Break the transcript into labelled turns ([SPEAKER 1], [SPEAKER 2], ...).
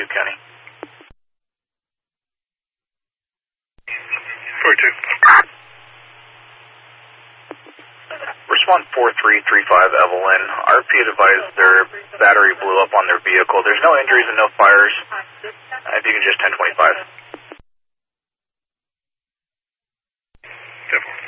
[SPEAKER 1] Duke County.
[SPEAKER 2] 42.
[SPEAKER 1] Respond 4335 Evelyn. RP advised their battery blew up on their vehicle. There's no injuries and no fires. If you can just 1025.
[SPEAKER 2] 10-4.